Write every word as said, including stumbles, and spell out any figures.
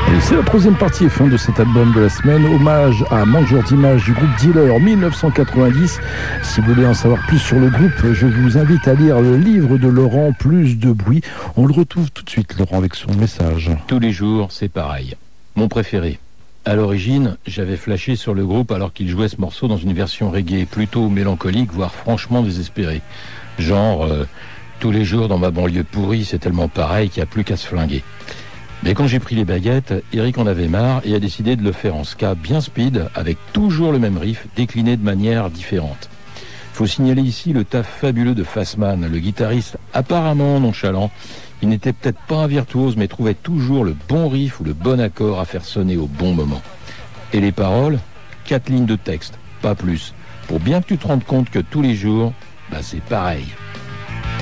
Et c'est la troisième partie et fin de cet album de la semaine, hommage à Mangeur d'images du groupe Dealer mille neuf cent quatre-vingt-dix. Si vous voulez en savoir plus sur le groupe, je vous invite à lire le livre de Laurent, Plus de bruit. On le retrouve tout de suite, Laurent, avec son message. Tous les jours, c'est pareil. Mon préféré. À l'origine, j'avais flashé sur le groupe alors qu'il jouait ce morceau dans une version reggae plutôt mélancolique, voire franchement désespérée. Genre, euh, tous les jours dans ma banlieue pourrie, c'est tellement pareil qu'il n'y a plus qu'à se flinguer. Mais quand j'ai pris les baguettes, Eric en avait marre et a décidé de le faire en ska bien speed, avec toujours le même riff, décliné de manière différente. Faut signaler ici le taf fabuleux de Fassman, le guitariste apparemment nonchalant. Il n'était peut-être pas un virtuose, mais trouvait toujours le bon riff ou le bon accord à faire sonner au bon moment. Et les paroles, quatre lignes de texte, pas plus, pour bien que tu te rendes compte que tous les jours, bah c'est pareil.